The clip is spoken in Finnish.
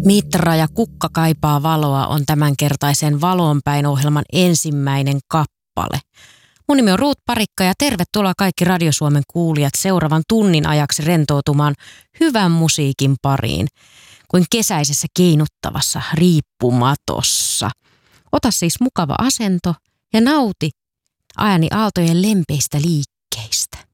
Mitra ja Kukka kaipaa valoa on tämänkertaisen Valoonpäin ohjelman ensimmäinen kappale. Mun nimi on Ruut Parikka ja tervetuloa kaikki Radio Suomen kuulijat seuraavan tunnin ajaksi rentoutumaan hyvän musiikin pariin kuin kesäisessä keinuttavassa riippumatossa. Ota siis mukava asento ja nauti ääni aaltojen lempeistä liikkeistä.